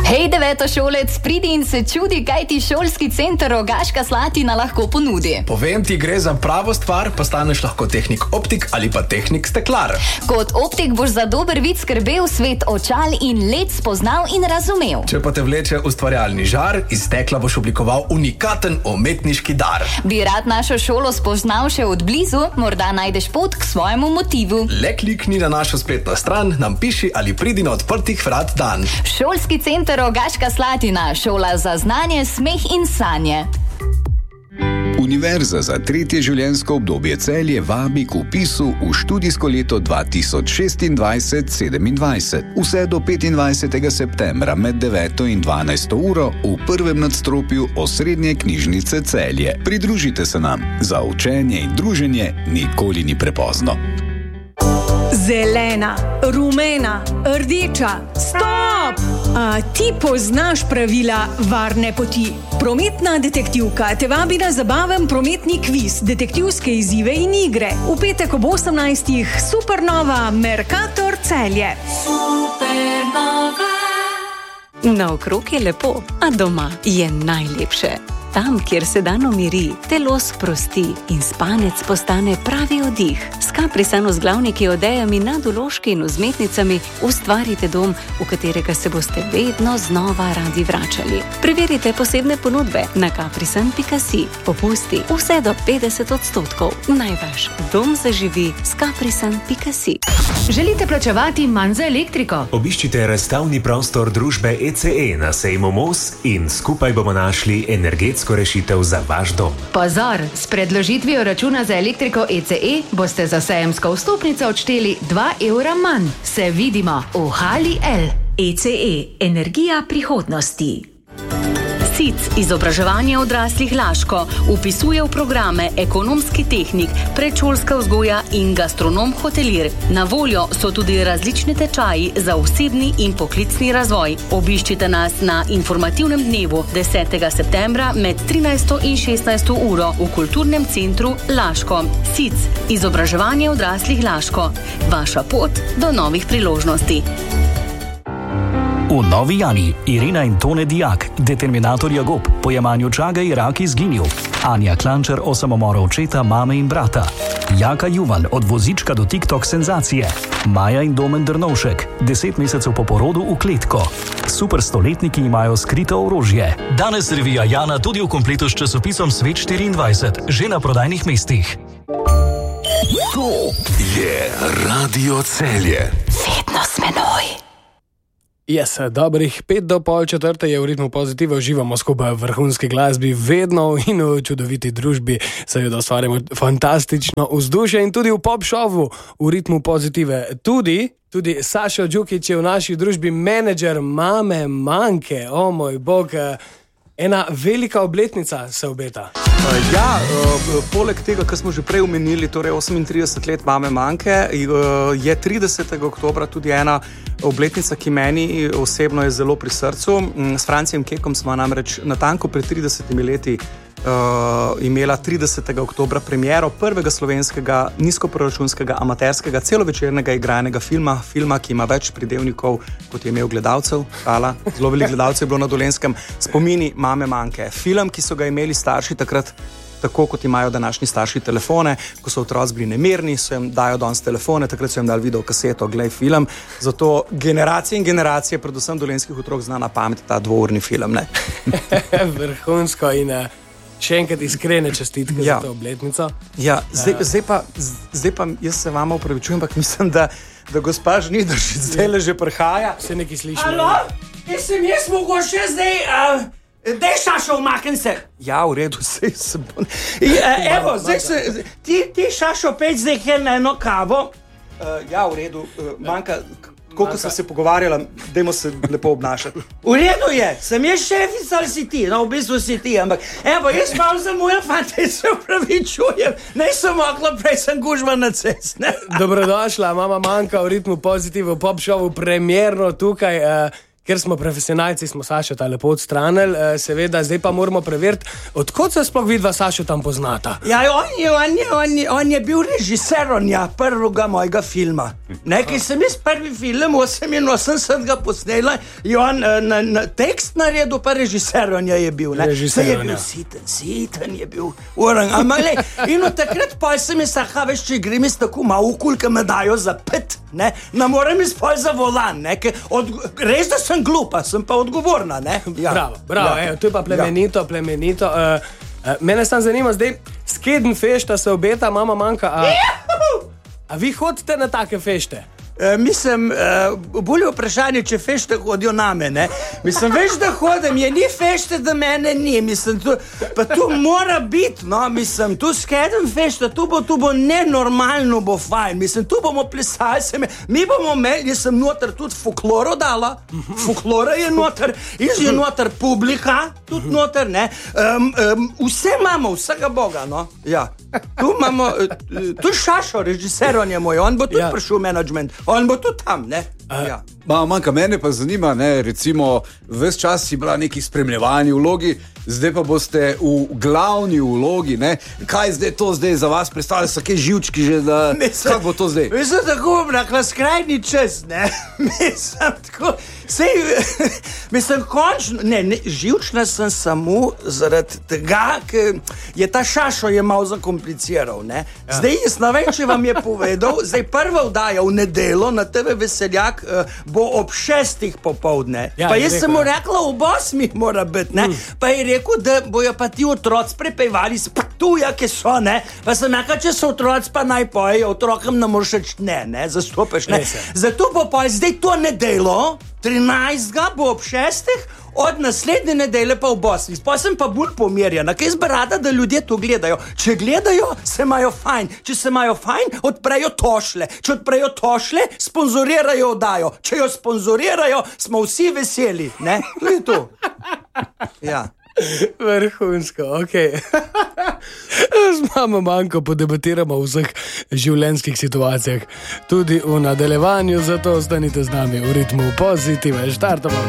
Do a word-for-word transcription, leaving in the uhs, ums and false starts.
Hej, devetošolec, pridi in se čudi, kaj ti šolski center Rogaška Slatina lahko ponudi. Povem ti, gre za pravo stvar, postaneš lahko tehnik optik ali pa tehnik steklar. Kot optik boš za dober vid skrbel, svet očal in led spoznal in razumel. Če pa te vleče ustvarjalni žar, iz stekla boš oblikoval unikaten umetniški dar. Bi rad našo šolo spoznal še od blizu, morda najdeš pot k svojemu motivu. Le klikni na našo spletno stran, nam piši ali pridi na odprtih vrat dan. Šolski center Rogaška Slatina, šola za znanje, smeh in sanje. Univerza za tretje življenjsko obdobje Celje vabi k vpisu v študijsko leto dva tisoč šestindvajset sedemindvajset. Vse do petindvajsetega septembra med deveto in dvanajsto uro v prvem nadstropju Osrednje knjižnice Celje. Pridružite se nam. Za učenje in druženje nikoli ni prepozno. Zelena, rumena, rdeča, stop! A ti poznaš pravila varne poti? Prometna detektivka te vabi na zabaven prometni kviz, detektivske izzive in igre. V petek ob osemnajstih Supernova Mercator Celje. Supernova. Naokrog je lepo, a doma je najlepše. Tam, kjer se dan umiri, telo sprosti in spanec postane pravi oddih. S Caprisano z glavniki, odejami, nadvložki in vzmetnicami ustvarite dom, v katerega se boste vedno znova radi vračali. Preverite posebne ponudbe na caprisan pika si. Popusti vse do petdeset odstotkov. Naj vaš dom zaživi s caprisan pika si. Želite plačevati manj za elektriko? Obiščite razstavni prostor družbe E C E na sejmu Mos in skupaj bomo našli energetsko rešitev za vaš dom. Pozor, s predložitvijo računa za elektriko E C E boste za sejemsko vstopnico odšteli dva evra manj. Se vidimo v Hali L. E C E, energija prihodnosti. S I C, izobraževanje odraslih Laško, upisuje v programe ekonomski tehnik, predšolska vzgoja in gastronom hotelir. Na voljo so tudi različni tečaji za osebni in poklicni razvoj. Obiščite nas na informativnem dnevu desetega septembra med trinajsto in šestnajsto uro v kulturnem centru Laško. S I C, izobraževanje odraslih Laško. Vaša pot do novih priložnosti. V Novi Jani Irina in Tone Dijak, determinator Jagob, po jemanju čaga Irak izginil. Anja Klančer o samomoru očeta, mame in brata. Jaka Juvan, od vozička do TikTok senzacije. Maja in Domen Drnovšek, deset mesecev po porodu v kletko. Super stoletniki imajo skrito orožje. Danes revija Jana tudi v kompletu s časopisom Svet štiriindvajset, že na prodajnih mestih. To je Radio Celje. Vedno s menoj. Yes, dobrih pet do pol četrte je v ritmu pozitiva, uživamo skupaj v vrhunski glasbi, vedno in v čudoviti družbi, seveda ustvarjamo fantastično vzdušje in tudi v pop šovu v ritmu pozitive. Tudi, tudi Sašo Đukić je v naši družbi menedžer Mame Manke. O moj bog, ena velika obletnica se obeta. Uh, ja, uh, poleg tega, kar smo že prej omenili, torej osemintrideset let Mame Manke, uh, je tridesetega oktobra tudi ena obletnica, ki meni osebno je zelo pri srcu. S Francijem Kekom smo namreč natanko pred tridesetimi leti uh, imela tridesetega oktobra premiero prvega slovenskega nizkoproračunskega amaterskega celovečernega igranega filma, filma, ki ima več pridevnikov, kot je imel gledalcev. Hvala, zelo veliko gledalcev je bilo na Dolenjskem. Spomini Mame Manke. Film, ki so ga imeli starši takrat, tako kot imajo današnji starši telefone, ko so otroci bili nemirni, so jim dajo danes telefone, takrat so jim dali video kaseto, glej film. Zato generacije in generacije, predvsem dolenjskih otrok, zna na pamet ta dvourni film. Ne? Vrhunsko in še enkrat iskrene čestitke ja. za to obletnico. Ja, zdaj, zdaj, pa, zdaj pa jaz se vama upravičujem, ampak mislim, da, da gospa Žnidaršič zdaj le že prihaja. Se nekaj sliši. Alo, jaz sem jaz mogoče zdaj... Uh... Dej, Šašo, umaknem se. Ja, v redu, sej se bo... Evo, zdaj se... Ti, ti Šašo, peć zdaj her na eno kavo. Uh, ja, v redu, uh, Manka, koliko sem se pogovarjala, dajmo se lepo obnašati. V redu je, sem jaz šefica ali si ti? No, v bistvu si ti, ampak... Evo, jaz malo zamujem, fante, se upravičujem. Ne sem mogla, prej sem gužva na cest, ne? Dobrodošla, Mama Manka v ritmu pozitiva, v pop šovu, premierno tukaj... Uh, ker smo profesionalci, smo Sašo ta lepo odstranili, seveda, zdaj pa moramo preveriti, odkot se sploh vidva Sašo tam poznata. Ja, on je, on je, on je, on je bil režiser onja, prvega mojega filma. Nekaj sem jaz prvi film, oseminosemdeset ga posnela, in on na, na tekst naredil, pa režiser onja je bil. Ne? Režiser je bil siten, siten je bil. Orang, ampak le, in od takrat pa sem jaz, aha, veš, če grem jaz tako malo ukulka me dajo za pet, ne, ne morem jaz pol za volan, ne, od, res da sem glupa, sem pa odgovorna, ne. Ja. Bravo, bravo, ja. Evo, to je pa plemenito, ja. plemenito. Uh, uh, mene sam zanima zdaj, skeden fešta se obeta, mama manjka, a, a vi hodite na take fešte? Uh, mislim, uh, bolj je vprašanje, če fešte hodijo name, ne. Mislim, veš, da hodim, je ni fešte, da mene ni, mislim, tu, pa tu mora biti, no, mislim, tu skedem fešte, tu bo, tu bo nenormalno, bo fajn, mislim, tu bomo plesali, se me, mi bomo imeli, jaz sem noter tudi folkloro dala, folklora je noter, iz je noter publika, tudi noter, ne, um, um, vse imamo, vsega Boga, no, ja. Tu imamo, tu Šašo, režiser on je moj, on bo tudi ja. prišel v management, on bo tudi tam, ne? Uh, ja. Ma, manjka, mene pa zanima, ne, recimo, ves čas si bila neki spremljevalni vlogi, zdaj pa boste v glavni vlogi, ne? Kaj zdaj to zdaj za vas predstavlja, so kaj živčki že, da, kako bo to zdaj? Mislim, tako bom rekla, skrajni čas, ne? Mislim, tako, sej, mislim, končno, ne, ne, živčna sem samo zaradi tega, ker je ta Šašo je malo zakompliciral, ne? Ja. Zdaj, jaz ne vem, če vam je povedal, zdaj prva vdaja v nedelo na te ve Veseljak uh, bo ob šestih popoldne. Ja, pa jaz sem mu rekla, ob osmih mora biti, ne? Mm. Pa je rekel, da bojo pa ti otroci prepevali spatuja, ki so, ne? Pa sem rekla, če so otroci, pa naj pojejo, otrokom ne moreš reči ne, ne? Zastopiš, ne? Zato bo pa zdaj to nedelo, trinajstega bo ob šestih, od naslednje nedelje pa v Bosni. Pa sem pa bolj pomirjena, ker jaz bi rada, da ljudje to gledajo. Če gledajo, se imajo fajn. Če se imajo fajn, odprejo tošle. Če odprejo tošle, sponzorirajo oddajo. Če jo sponzorirajo, smo vsi veseli. Ne? To je to. Ja. Vrhunsko, okej. Okay. Z mamo manjko podebatiramo v vseh življenjskih situacijah. Tudi v nadaljevanju, zato ostanite z nami v ritmu pozitive. Štartamo.